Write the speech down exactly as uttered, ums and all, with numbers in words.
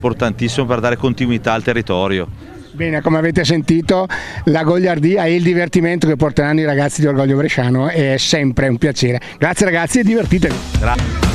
importantissimo per dare continuità al territorio. Bene, come avete sentito, la goliardia e il divertimento che porteranno i ragazzi di Orgoglio Bresciano è sempre un piacere. Grazie ragazzi e divertitevi. Grazie.